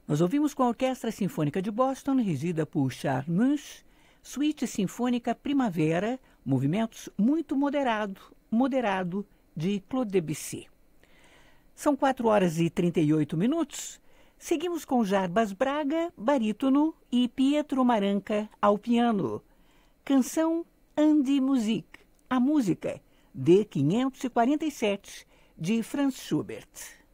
Nós ouvimos com a Orquestra Sinfônica de Boston, regida por Charles Munch, Suíte Sinfônica Primavera, movimentos muito moderado, de Claude Debussy. São 4h38. Seguimos com Jarbas Braga, barítono, e Pietro Maranca ao piano. Canção Andi Musik, a música, de 547, de Franz Schubert.